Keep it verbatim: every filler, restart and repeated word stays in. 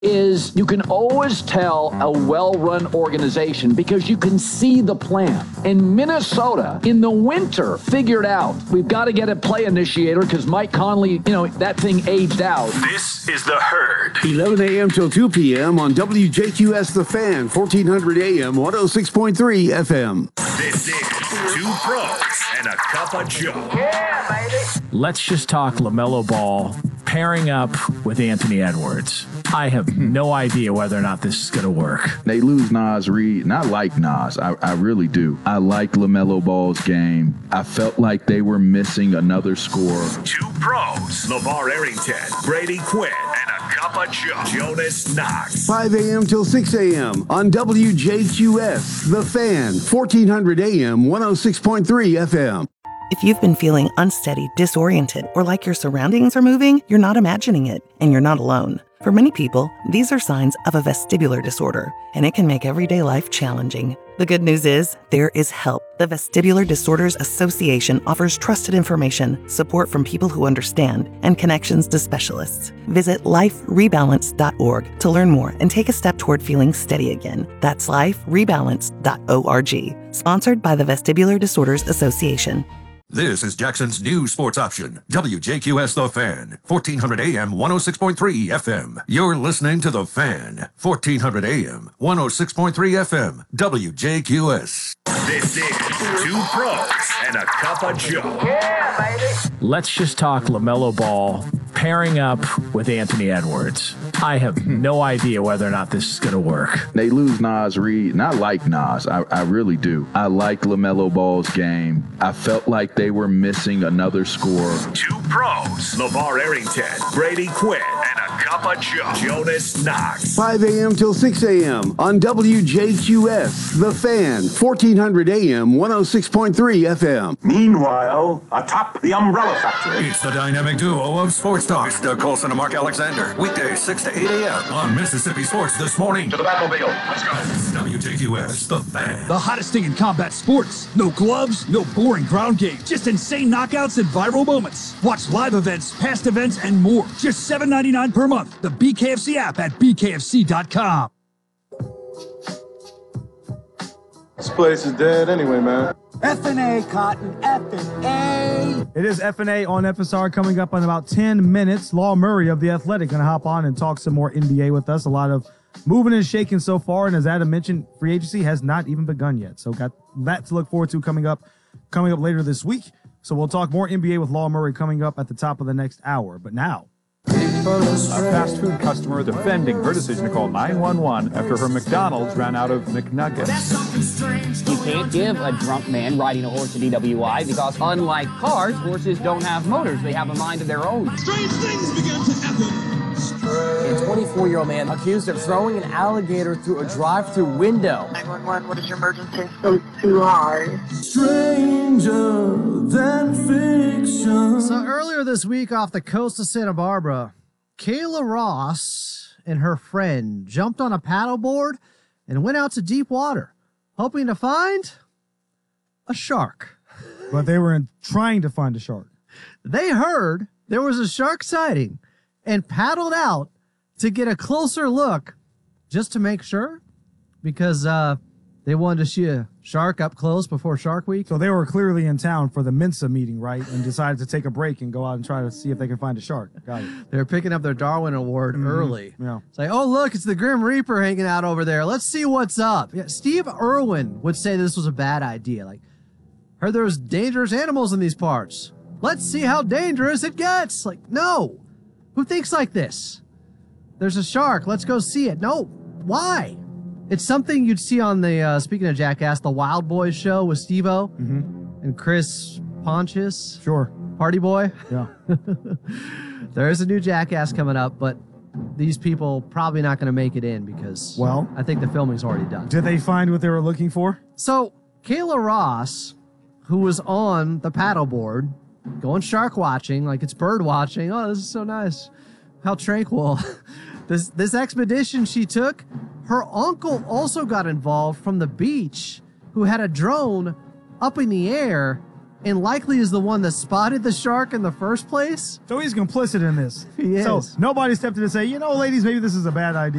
is you can always tell a well-run organization because you can see the plan. And Minnesota, in the winter, figured out we've got to get a play initiator because Mike Conley, you know, that thing aged out. This is The Herd. eleven a.m. till two p.m. on W J Q S The Fan, fourteen hundred A M, one oh six point three F M. This is Two Pros and a Cup of Joe. Yeah, baby. Let's just talk LaMelo Ball pairing up with Anthony Edwards. I have no idea whether or not this is going to work. They lose Nas Reed, and I like Nas. I, I really do. I like LaMelo Ball's game. I felt like they were missing another scorer. Two Pros, LeVar Arrington, Brady Quinn, and a Cup of Joe, Jonas Knox. five a.m. till six a.m. on W J Q S The Fan, fourteen hundred A M, one oh six point three F M. If you've been feeling unsteady, disoriented, or like your surroundings are moving, you're not imagining it, and you're not alone. For many people, these are signs of a vestibular disorder, and it can make everyday life challenging. The good news is, there is help. The Vestibular Disorders Association offers trusted information, support from people who understand, and connections to specialists. Visit life rebalance dot org to learn more and take a step toward feeling steady again. That's life rebalance dot org. Sponsored by the Vestibular Disorders Association. This is Jackson's new sports option, W J Q S The Fan, fourteen hundred A M, one oh six point three F M. You're listening to The Fan, fourteen hundred A M, one oh six point three F M, W J Q S. This is Two Pros and a Cup of Joe. Yeah, baby. Let's just talk LaMelo Ball pairing up with Anthony Edwards. I have no idea whether or not this is going to work. They lose Nas Reed, and I like Nas. I, I really do. I like LaMelo Ball's game. I felt like they were missing another scorer. Two Pros, LeVar Arrington, Brady Quinn, and a Cup of Joe, Jonas Knox. five a.m. till six a.m. on W J Q S The Fan, fourteen hundred A M, one oh six point three F M. Meanwhile, atop the Umbrella Factory. It's the dynamic duo of Sports Talk. It's Doug Colson and Mark Alexander. Weekdays, six to eight a.m. on Mississippi Sports This Morning. To the Batmobile. Let's go. W J Q S, The Fan. The hottest thing in combat sports. No gloves, no boring ground game. Just insane knockouts and viral moments. Watch live events, past events, and more. Just seven ninety-nine per month. The B K F C app at B K F C dot com. This place is dead anyway, man. F and A, Cotton, F and A. It is F and A on F S R coming up in about ten minutes. Law Murray of The Athletic going to hop on and talk some more N B A with us. A lot of moving and shaking so far, and as Adam mentioned, free agency has not even begun yet. So got that to look forward to coming up, coming up later this week. So we'll talk more N B A with Law Murray coming up at the top of the next hour. But now, a fast food customer defending her decision to call nine one one after her McDonald's ran out of McNuggets. You can't give a drunk man riding a horse a D W I because, unlike cars, horses don't have motors. They have a mind of their own. Strange things began to happen. A twenty-four-year-old man accused of throwing an alligator through a drive-through window. nine one one, what is your emergency? So too hard. Stranger than fiction. So earlier this week off the coast of Santa Barbara, Kayla Ross and her friend jumped on a paddleboard and went out to deep water, hoping to find a shark. But they were in, trying to find a shark. They heard there was a shark sighting and paddled out to get a closer look just to make sure, because uh, they wanted to see a shark up close before Shark Week. So they were clearly in town for the Mensa meeting, right? And decided to take a break and go out and try to see if they can find a shark. Got it. They were picking up their Darwin Award mm-hmm. early. Yeah. It's like, oh, look, it's the Grim Reaper hanging out over there. Let's see what's up. Yeah, Steve Irwin would say this was a bad idea. Like, heard there's dangerous animals in these parts. Let's see how dangerous it gets. Like, no. Who thinks like this? There's a shark. Let's go see it. No. Why? It's something you'd see on the, uh, speaking of Jackass, the Wild Boys show with Steve-O mm-hmm. and Chris Pontius. Sure. Party Boy. Yeah. There is a new Jackass coming up, but these people probably not going to make it in because well, I think the filming's already done. Did they find what they were looking for? So Kayla Ross, who was on the paddleboard, going shark watching, like it's bird watching. Oh, this is so nice. How tranquil. This this expedition she took, her uncle also got involved from the beach, who had a drone up in the air and likely is the one that spotted the shark in the first place. So he's complicit in this. He is. So nobody stepped in to say, you know, ladies, maybe this is a bad idea.